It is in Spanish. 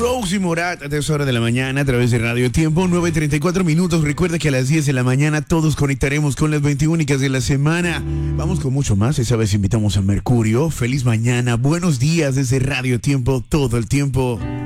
Rose y Morat a esta hora de la mañana a través de Radio Tiempo, 9:34 minutos. Recuerda que a las 10 de la mañana todos conectaremos con las 20 únicas de la semana. Vamos con mucho más. Esta vez invitamos a Mercurio. Feliz mañana. Buenos días desde Radio Tiempo todo el tiempo.